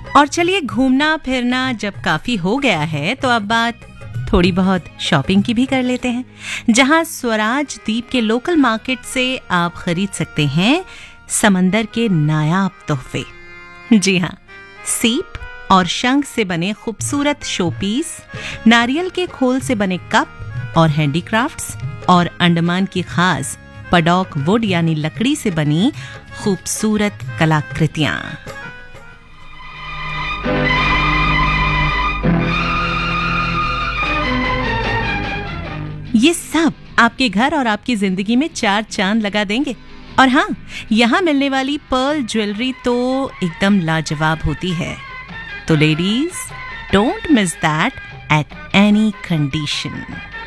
और चलिए, घूमना फिरना जब काफी हो गया है तो अब बात थोड़ी बहुत शॉपिंग की भी कर लेते हैं, जहां स्वराज द्वीप के लोकल मार्केट से आप खरीद सकते हैं समंदर के नायाब तोहफे। जी हाँ, सीप और शंख से बने खूबसूरत शोपीस, नारियल के खोल से बने कप और हैंडीक्राफ्ट्स, और अंडमान की खास पडॉक वुड यानी लकड़ी से बनी खूबसूरत कलाकृतियां। ये सब आपके घर और आपकी जिंदगी में 4 चांद लगा देंगे। और हाँ, यहाँ मिलने वाली पर्ल ज्वेलरी तो एकदम लाजवाब होती है। तो ladies, don't miss that at any condition.